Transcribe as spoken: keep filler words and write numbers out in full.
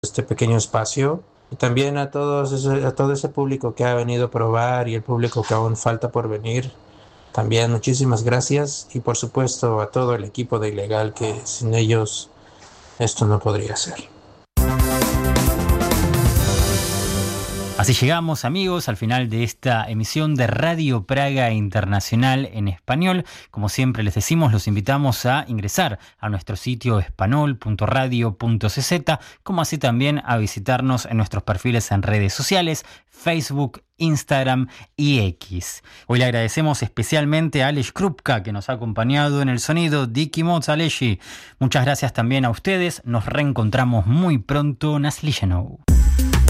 este pequeño espacio. Y también a todos ese- a todo ese público que ha venido a probar y el público que aún falta por venir. También muchísimas gracias y por supuesto a todo el equipo de Ilegal que sin ellos esto no podría ser. Así llegamos, amigos, al final de esta emisión de Radio Praga Internacional en español. Como siempre les decimos, los invitamos a ingresar a nuestro sitio espanol punto radio punto c z, como así también a visitarnos en nuestros perfiles en redes sociales, Facebook, Instagram y X. Hoy le agradecemos especialmente a Aleš Krupka, que nos ha acompañado en el sonido. Diki Moz, Aleshi. Muchas gracias también a ustedes. Nos reencontramos muy pronto. Naslijenou.